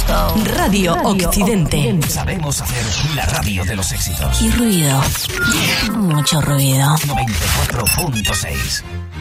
Radio Occidente. Sabemos hacer la radio de los éxitos. Y ruido. Mucho ruido. 94.6.